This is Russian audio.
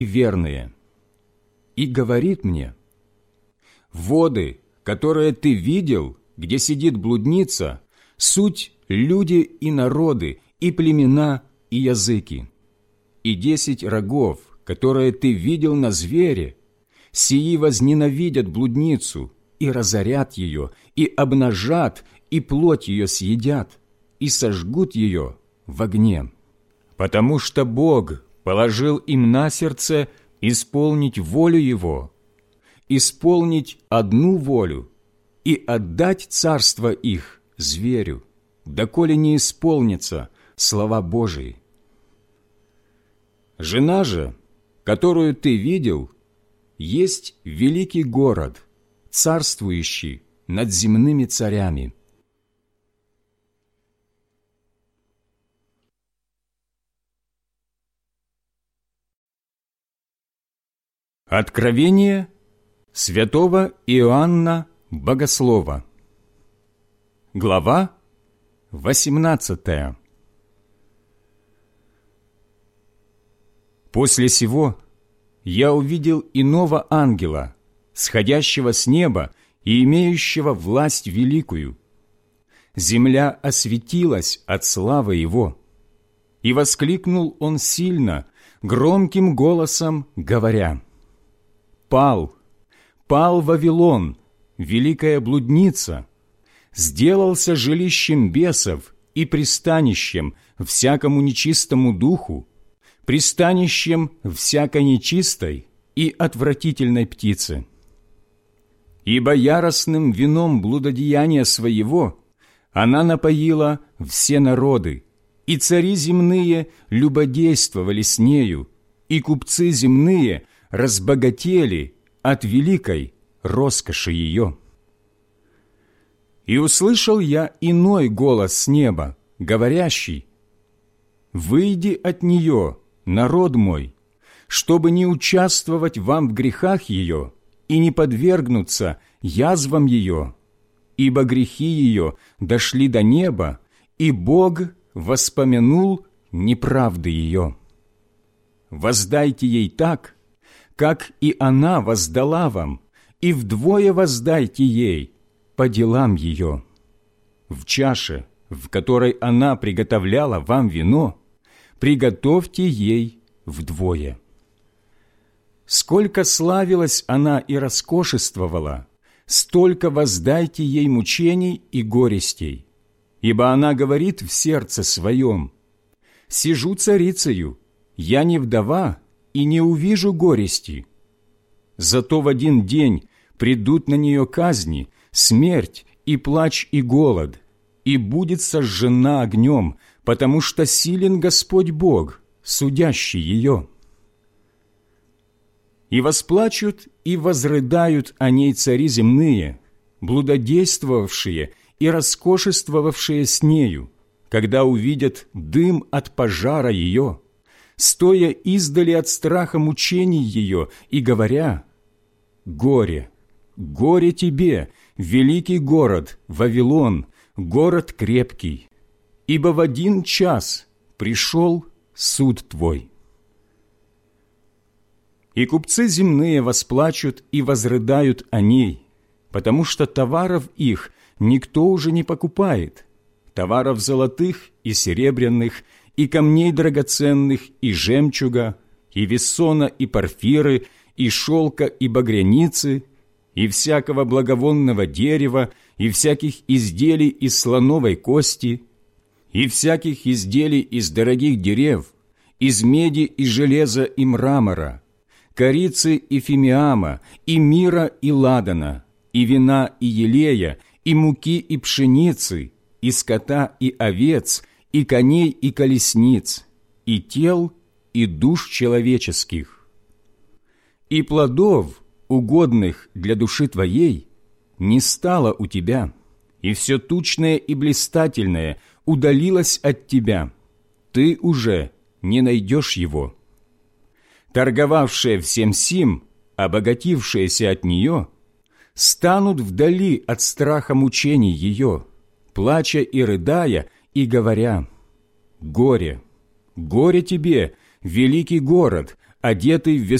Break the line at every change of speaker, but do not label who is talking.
верные. И говорит мне: воды, которые ты видел, где сидит блудница, суть люди и народы, и племена, и языки. И 10 рогов, которые ты видел на звере, сии возненавидят блудницу, и разорят ее, и обнажат, и плоть ее съедят, и сожгут ее в огне. Потому что Бог положил им на сердце исполнить волю Его, исполнить одну волю и отдать царство их зверю, доколе не исполнятся слова Божии. Жена же, которую ты видел, есть великий город, царствующий над земными царями. Откровение святого Иоанна Богослова. Глава 18. После сего я увидел иного ангела, сходящего с неба и имеющего власть великую. Земля осветилась от славы его. И воскликнул он сильно, громким голосом, говоря: «Пал, пал Вавилон, великая блудница, сделался жилищем бесов и пристанищем всякому нечистому духу, пристанищем всякой нечистой и отвратительной птицы. Ибо яростным вином блудодеяния своего она напоила все народы, и цари земные любодействовали с нею, и купцы земные разбогатели от великой роскоши ее. И услышал я иной голос с неба, говорящий: «Выйди от нее, народ мой, чтобы не участвовать вам в грехах ее и не подвергнуться язвам ее, ибо грехи ее дошли до неба, и Бог воспомянул неправды ее. Воздайте ей так, как и она воздала вам, и вдвое воздайте ей по делам ее. В чаше, в которой она приготовляла вам вино, приготовьте ей вдвое. Сколько славилась она и роскошествовала, столько воздайте ей мучений и горестей. Ибо она говорит в сердце своем: сижу царицею, я не вдова и не увижу горести. Зато в один день придут на нее казни, смерть и плач и голод, и будет сожжена огнем, потому что силен Господь Бог, судящий ее. И восплачут и возрыдают о ней цари земные, блудодействовавшие и роскошествовавшие с нею, когда увидят дым от пожара ее, стоя издали от страха мучений ее и говоря: «Горе, горе тебе, великий город, Вавилон, город крепкий, ибо в 1 час пришел суд твой». И купцы земные восплачут и возрыдают о ней, потому что товаров их никто уже не покупает, товаров золотых и серебряных, и камней драгоценных, и жемчуга, и вессона, и порфиры, и шелка, и багряницы, и всякого благовонного дерева, и всяких изделий из слоновой кости, и всяких изделий из дорогих дерев, из меди и железа и мрамора, корицы и фимиама, и мира и ладана, и вина и елея, и муки и пшеницы, и скота и овец, и коней и колесниц, и тел и душ человеческих. И плодов, угодных для души твоей, не стало у тебя, и все тучное и блистательное удалилось от тебя, ты уже не найдешь его. Торговавшие всем сим, обогатившиеся от нее, станут вдали от страха мучений ее, плача и рыдая, и говоря: «Горе, горе тебе, великий город, одетый в